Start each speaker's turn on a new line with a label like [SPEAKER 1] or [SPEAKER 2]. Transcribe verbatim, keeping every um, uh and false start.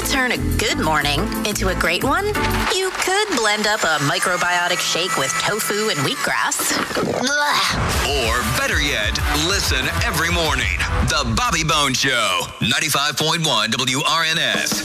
[SPEAKER 1] you turn a good morning into a great one? You could blend up a microbiotic shake with tofu and wheatgrass. Blah.
[SPEAKER 2] Or better yet, listen every morning. The Bobby Bones Show, ninety-five point one W R N S.